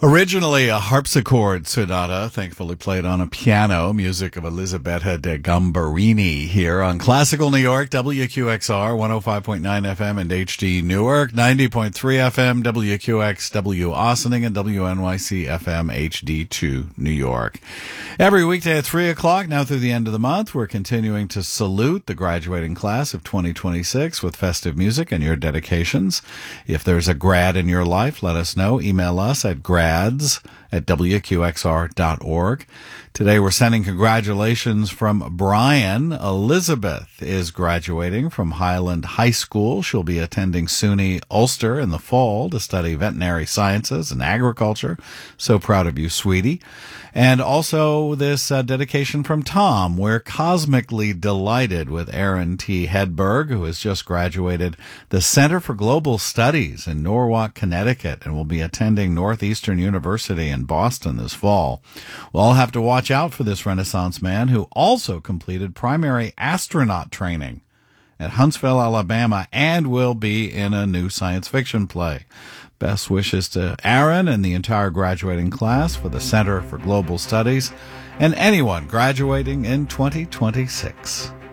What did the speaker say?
Originally a harpsichord sonata, thankfully played on a piano, music of Elisabetta de Gambarini here on Classical New York, WQXR, 105.9 FM and HD Newark, 90.3 FM, WQXW Ossining, and WNYC FM HD2 New York. Every weekday at 3 o'clock, now through the end of the month, we're continuing to salute the graduating class of 2026 with festive music and your dedications. If there's a grad in your life, let us know. Email us at grads@wqxr.org. Today we're sending congratulations from Brian. Elizabeth is graduating from Highland High School. She'll be attending SUNY Ulster in the fall to study veterinary sciences and agriculture. So proud of you, sweetie. And also this dedication from Tom. We're cosmically delighted with Aaron T. Hedberg, who has just graduated the Center for Global Studies in Norwalk, Connecticut, and will be attending Northeastern University in Boston this fall. We'll all have to watch out for this Renaissance man who also completed primary astronaut training at Huntsville, Alabama, and will be in a new science fiction play. Best wishes to Aaron and the entire graduating class for the Center for Global Studies and anyone graduating in 2026.